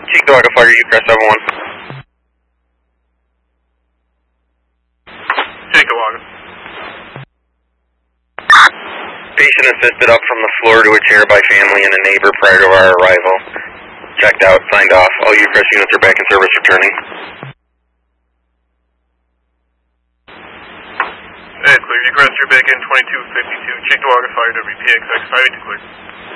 Cheektowaga Fire, Ucrest 71. Cheektowaga. Patient assisted up from the floor to a chair by family and a neighbor prior to our arrival. Checked out, signed off. All Ucrest units are back in service returning. Hey, clear. Ucrest, you're back in 2252. Cheektowaga Fire, WPXX 582 clear.